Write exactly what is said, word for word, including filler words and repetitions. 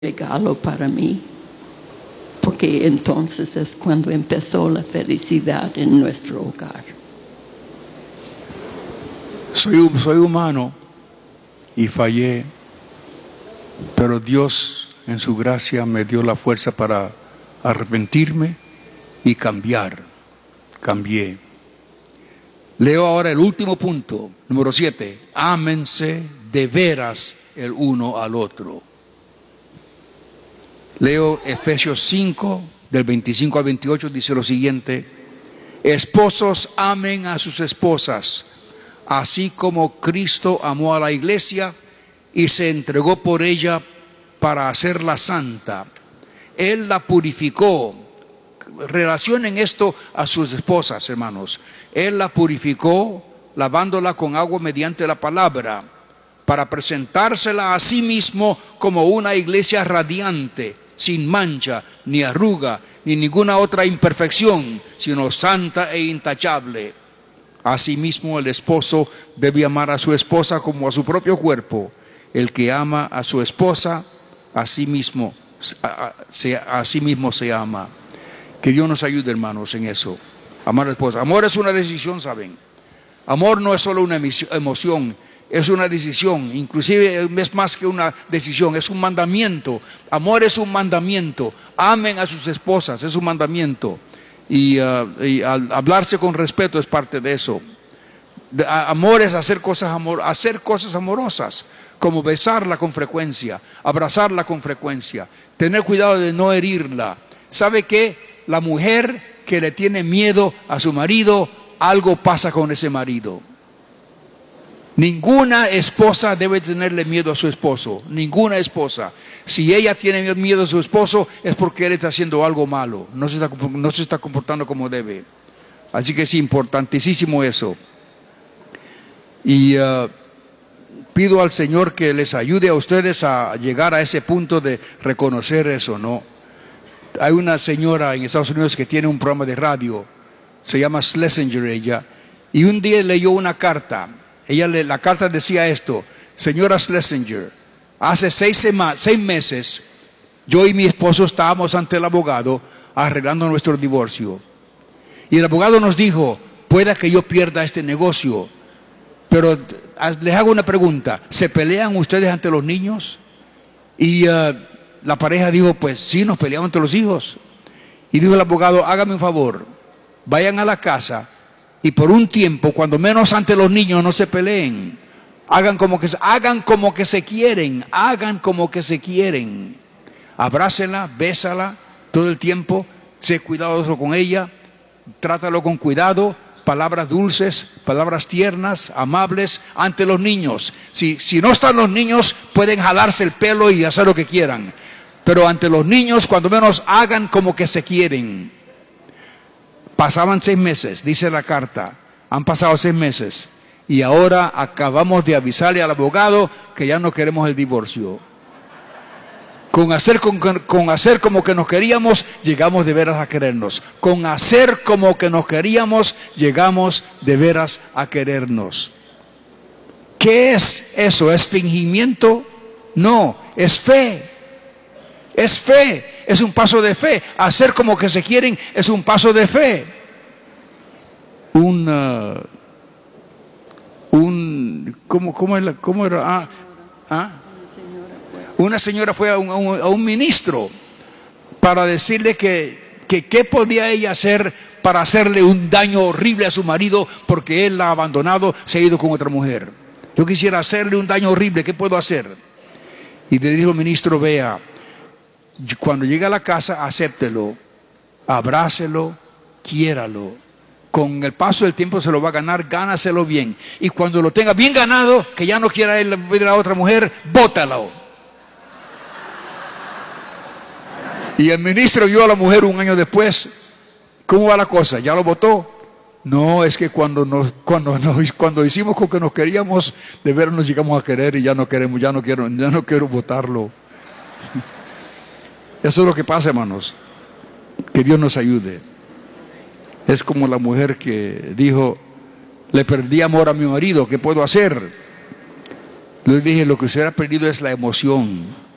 regalo para mí, porque entonces es cuando empezó la felicidad en nuestro hogar. Soy, soy humano y fallé, pero Dios en su gracia me dio la fuerza para arrepentirme y cambiar. Cambié. Leo ahora el último punto, número siete. Ámense de veras el uno al otro. Leo Efesios cinco, del veinticinco al veintiocho, dice lo siguiente: esposos, amen a sus esposas, así como Cristo amó a la iglesia y se entregó por ella para hacerla santa. Él la purificó. Relacionen esto a sus esposas, hermanos. Él la purificó, lavándola con agua mediante la palabra, para presentársela a sí mismo como una iglesia radiante, sin mancha, ni arruga, ni ninguna otra imperfección, sino santa e intachable. Asimismo, el esposo debe amar a su esposa como a su propio cuerpo. El que ama a su esposa, a sí mismo, a, se, a sí mismo se ama. Que Dios nos ayude, hermanos, en eso. Amar a la esposa. Amor es una decisión, ¿saben? Amor no es solo una emoción, es una decisión. Inclusive es más que una decisión, es un mandamiento. Amor es un mandamiento. Amen a sus esposas, es un mandamiento. Y, uh, y al hablarse con respeto es parte de eso. De, a, amor es hacer cosas, amor, hacer cosas amorosas, como besarla con frecuencia, abrazarla con frecuencia, tener cuidado de no herirla. ¿Sabe qué? La mujer que le tiene miedo a su marido, algo pasa con ese marido. Ninguna esposa debe tenerle miedo a su esposo, ninguna esposa. Si ella tiene miedo a su esposo, es porque él está haciendo algo malo, no se está, no se está comportando como debe. Así que es importantísimo eso. Y uh, pido al Señor que les ayude a ustedes a llegar a ese punto de reconocer eso, ¿no? Hay una señora en Estados Unidos que tiene un programa de radio, se llama Schlesinger ella, y un día leyó una carta. Ella le, la carta decía esto: señora Schlesinger, hace seis, sema, seis meses yo y mi esposo estábamos ante el abogado arreglando nuestro divorcio. Y el abogado nos dijo: pueda que yo pierda este negocio, pero les hago una pregunta, ¿se pelean ustedes ante los niños? Y uh, la pareja dijo: pues sí, nos peleamos ante los hijos. Y dijo el abogado: hágame un favor, vayan a la casa y por un tiempo, cuando menos ante los niños, no se peleen. Hagan como que, hagan como que se quieren, hagan como que se quieren. Abrácela, bésala todo el tiempo, sé cuidadoso con ella, trátalo con cuidado, palabras dulces, palabras tiernas, amables ante los niños. Si, si no están los niños, pueden jalarse el pelo y hacer lo que quieran. Pero ante los niños, cuando menos, hagan como que se quieren. Pasaban seis meses, dice la carta, han pasado seis meses, y ahora acabamos de avisarle al abogado que ya no queremos el divorcio. Con hacer, con, con hacer como que nos queríamos, llegamos de veras a querernos. Con hacer como que nos queríamos, llegamos de veras a querernos. ¿Qué es eso? ¿Es fingimiento? No, es fe. Es fe, es un paso de fe. Hacer como que se quieren es un paso de fe. Una, un, ¿cómo, cómo, es la, cómo era? Ah, ah. Una señora fue a un, a, un, a un ministro para decirle que, que qué podía ella hacer para hacerle un daño horrible a su marido porque él la ha abandonado, se ha ido con otra mujer. Yo quisiera hacerle un daño horrible, ¿qué puedo hacer? Y le dijo el ministro: vea, cuando llegue a la casa, acéptelo, abrácelo, quiéralo. Con el paso del tiempo se lo va a ganar, gánaselo bien. Y cuando lo tenga bien ganado, que ya no quiera ir a la otra mujer, bótalo. Y el ministro vio a la mujer un año después. ¿Cómo va la cosa? ¿Ya lo votó? No, es que cuando nos, cuando nos, cuando hicimos con que nos queríamos, de veras nos llegamos a querer y ya no queremos, ya no quiero, ya no quiero votarlo. Eso es lo que pasa, hermanos. Que Dios nos ayude. Es como la mujer que dijo: le perdí amor a mi marido, ¿qué puedo hacer? Le dije: lo que usted ha perdido es la emoción.